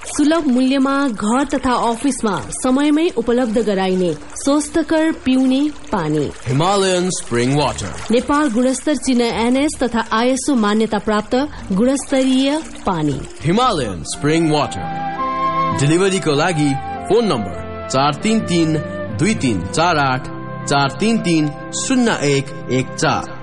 सुलभ मूल्यमा घर तथा अफिसमा समयमै उपलब्ध गराइने स्वस्थकर पिउने पानी हिमालयन स्प्रिङ वाटर नेपाल गुणस्तर चिन्ह एनएस तथा आईएसओ मान्यता प्राप्त गुणस्तरीय पानी हिमालयन स्प्रिङ वाटर डेलिभरीको लागि फोन नम्बर 433 2348 433 0114